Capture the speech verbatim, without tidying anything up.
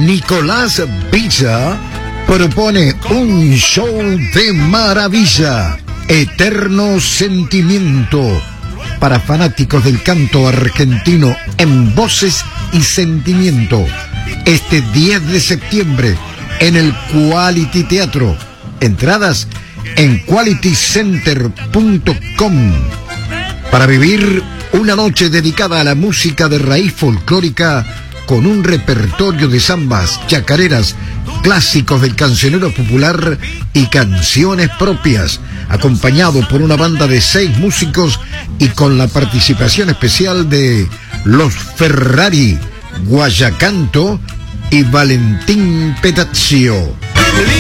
Nicolás Villa propone un show de maravilla, Eterno Sentimiento, para fanáticos del canto argentino en voces y sentimiento, este diez de septiembre en el Quality Teatro. Entradas en quality center punto com. Para vivir una noche dedicada a la música de raíz folclórica con un repertorio de zambas, chacareras, clásicos del cancionero popular y canciones propias, acompañado por una banda de seis músicos y con la participación especial de Los Ferrari, Guayacanto y Valentín Petaccio.